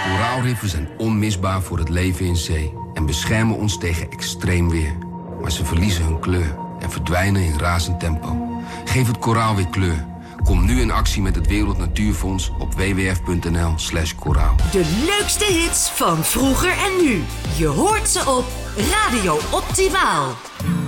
Koraalriffen zijn onmisbaar voor het leven in zee en beschermen ons tegen extreem weer. Maar ze verliezen hun kleur en verdwijnen in razend tempo. Geef het koraal weer kleur. Kom nu in actie met het Wereld Natuurfonds op wwf.nl/koraal. De leukste hits van vroeger en nu. Je hoort ze op Radio Optimaal.